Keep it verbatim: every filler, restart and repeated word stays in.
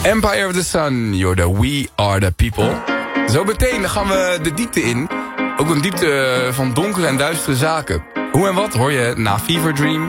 Empire of the Sun, you're the We Are the People. Zo meteen gaan we de diepte in. Ook een diepte van donkere en duistere zaken. Hoe en wat hoor je na Fever Dream.